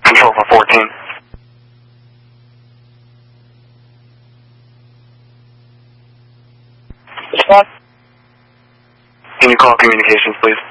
Control for 14. Response. Can you call communications, please?